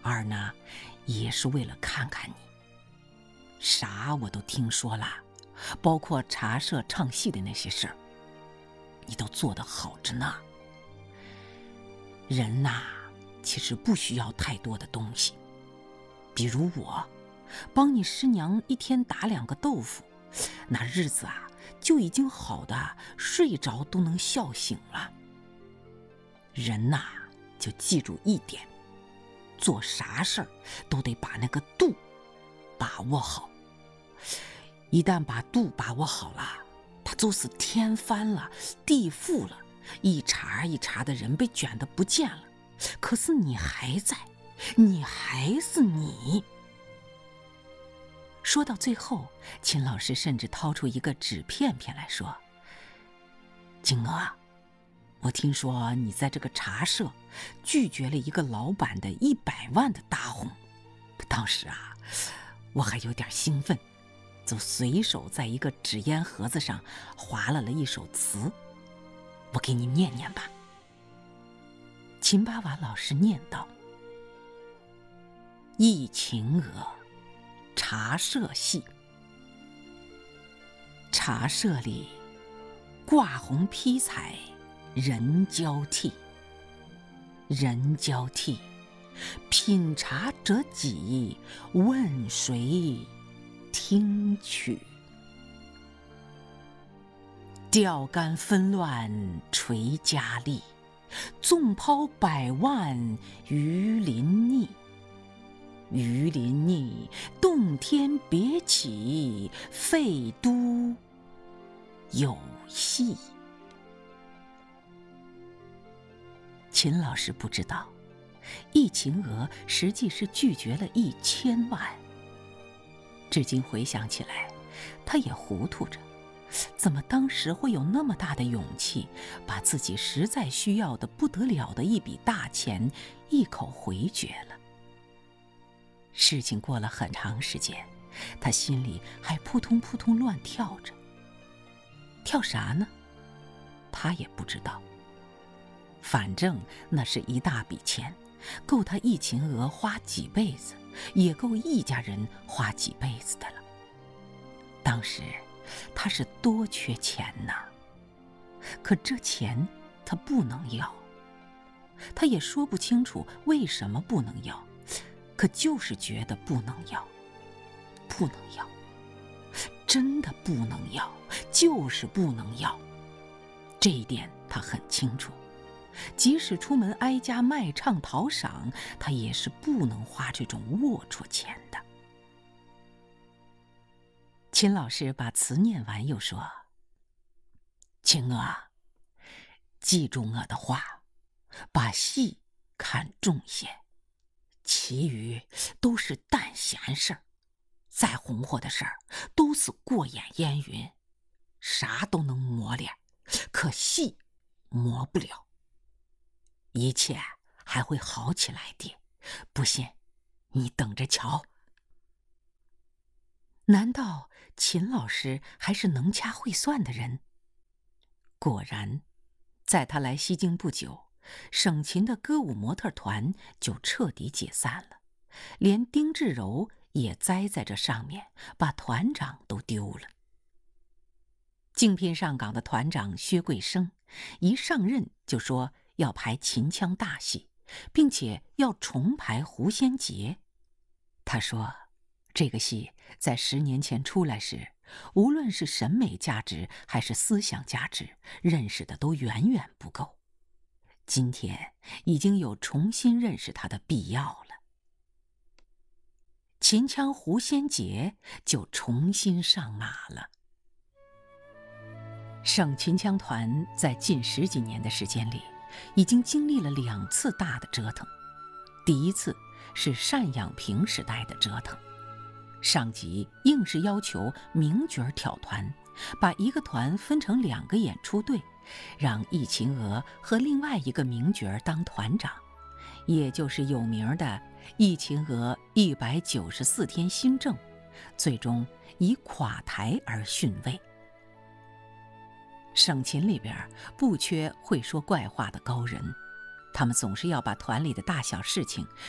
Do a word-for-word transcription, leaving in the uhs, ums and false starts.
二呢，也是为了看看你。啥我都听说了，包括茶社唱戏的那些事儿，你都做得好着呢。人呐，其实不需要太多的东西，比如我，帮你师娘一天打两个豆腐，那日子啊，就已经好的睡着都能笑醒了。人呐，就记住一点，做啥事儿都得把那个度把握好。一旦把度把握好了，它就是天翻了地覆了，一茬一茬的人被卷得不见了，可是你还在，你还是你。说到最后，秦老师甚至掏出一个纸片片来说：金娥，我听说你在这个茶社拒绝了一个老板的一百万的大红，当时啊，我还有点兴奋，就随手在一个纸烟盒子上划了了一首词，我给你念念吧。秦八瓦老师念道：忆秦娥，茶社戏。茶社里挂红披彩，人交替，人交替，品茶者几，问谁听取？钓竿纷乱垂佳丽，纵抛百万鱼鳞腻。鱼鳞腻，洞天别起，废都有戏。秦老师不知道，忆秦娥实际是拒绝了一千万。至今回想起来，他也糊涂着，怎么当时会有那么大的勇气，把自己实在需要的不得了的一笔大钱一口回绝了？事情过了很长时间，他心里还扑通扑通乱跳着。跳啥呢？他也不知道。反正那是一大笔钱，够他忆秦娥花几辈子，也够易家人花几辈子的了。当时他是多缺钱呐，可这钱他不能要，他也说不清楚为什么不能要，可就是觉得不能要，不能要，真的不能要，就是不能要。这一点他很清楚，即使出门挨家卖唱讨赏，他也是不能花这种龌龊钱的。秦老师把词念完又说：秦娥，记住我的话，把戏看重些，其余都是淡闲事儿，再红火的事儿都是过眼烟云，啥都能磨练，可戏磨不了。一切还会好起来的，不信你等着瞧。难道秦老师还是能掐会算的人？果然，在他来西京不久，省琴的歌舞模特团就彻底解散了，连丁志柔也栽在这上面，把团长都丢了。竞聘上岗的团长薛贵生一上任就说要排秦腔大戏，并且要重排《狐仙节》。他说这个戏在十年前出来时，无论是审美价值还是思想价值，认识的都远远不够。今天已经有重新认识它的必要了。秦腔《狐仙节》就重新上马了。省秦腔团在近十几年的时间里，已经经历了两次大的折腾。第一次是单养平时代的折腾，上级硬是要求名角挑团，把一个团分成两个演出队，让忆秦娥和另外一个名角当团长，也就是有名的忆秦娥一百九十四天新政，最终以垮台而逊位。省琴里边不缺会说怪话的高人，他们总是要把团里的大小事情